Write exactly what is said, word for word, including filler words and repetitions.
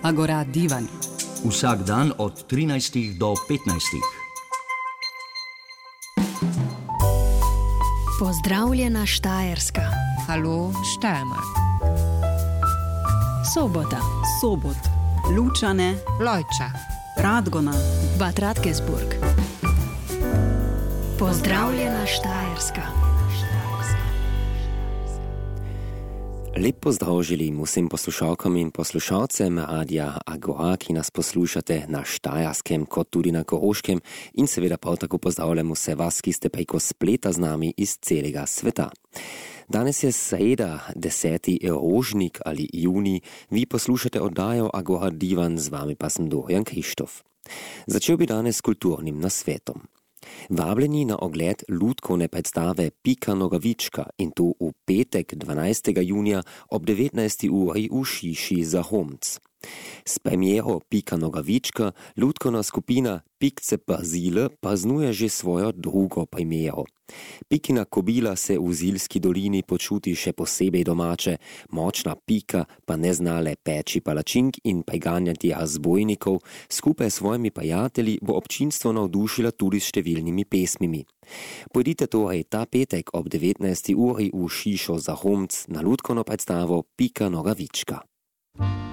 Agora Divan. Vsak dan od trinajstih do petnajstih. Pozdravljena Štajerska. Halo Steiermark. Sobota. Sobot. Lučane. Lojča. Radgona. Bad Radkersburg. Pozdravljena Štajerska. Lep pozdrav želim vsem poslušalkam in poslušalcem Radia Agora, ki nas poslušate na Štajerskem kot tudi na Koroškem, in seveda prav tako pozdravljam vse vas, ki ste preko spleta z nami iz celega sveta. Danes je sreda, deseti rožnik ali juni, vi poslušate oddajo Agora Divan, z vami pa sem Dorijan Krištof. Začel bi danes s kulturnim nasvetom. Vabljeni na ogled lutkovne predstave Pika Nogavička, in to v petek dvanajstega junija ob devetnajsti uri v Šiši za Homc. S premiero Pika Nogavička lutkovna skupina Pikce Bazile praznuje že svojo drugo premiero. Pikina kobila se v Zilski dolini počuti še posebej domače, močna Pika pa ne zna le peči palačink in preganjati razbojnikov, skupaj s svojimi prijatelji bo občinstvo navdušila tudi s številnimi pesmimi. Pojdite torej ta petek ob devetnajsti uri v Šišo za Homc na lutkovno predstavo Pika Nogavička.